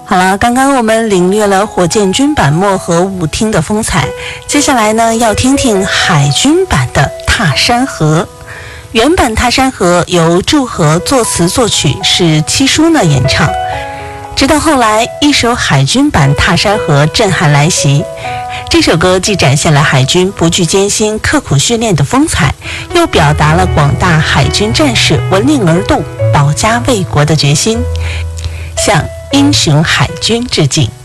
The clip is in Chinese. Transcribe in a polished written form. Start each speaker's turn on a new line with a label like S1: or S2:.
S1: 好了，刚刚我们领略了火箭军版漠河舞厅的风采，接下来呢，要听听海军版的《踏山河》。原版《踏山河》由祝和作词作曲，是七叔呢演唱。直到后来，一首海军版《踏山河》震撼来袭。这首歌既展现了海军不惧艰辛、刻苦训练的风采，又表达了广大海军战士闻令而动、保家卫国的决心，向英雄海军致敬。